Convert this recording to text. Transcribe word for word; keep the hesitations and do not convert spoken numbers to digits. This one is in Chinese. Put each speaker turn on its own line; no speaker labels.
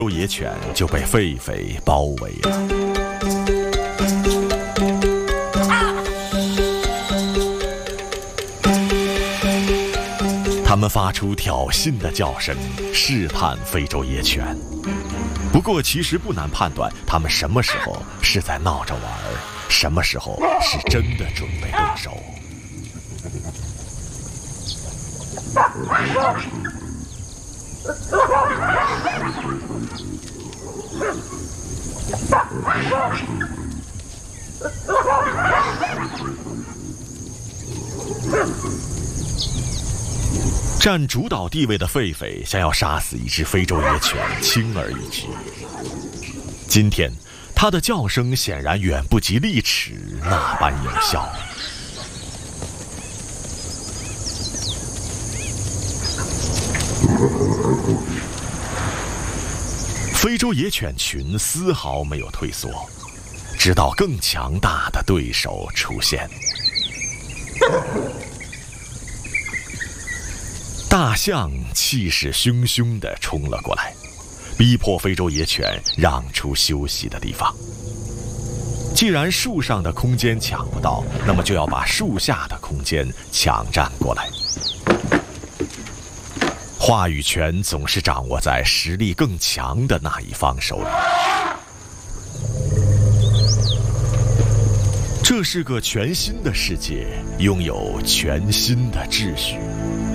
非洲野犬就被狒狒包围了。它们发出挑衅的叫声，试探非洲野犬。不过，其实不难判断，它们什么时候是在闹着玩，什么时候是真的准备动手。占主导地位的狒狒想要杀死一只非洲野犬，轻而易举。今天，它的叫声显然远不及利齿那般有效。非洲野犬群丝毫没有退缩，直到更强大的对手出现。大象气势汹汹地冲了过来，逼迫非洲野犬让出休息的地方。既然树上的空间抢不到，那么就要把树下的空间抢占过来。话语权总是掌握在实力更强的那一方手里。这是个全新的世界，拥有全新的秩序。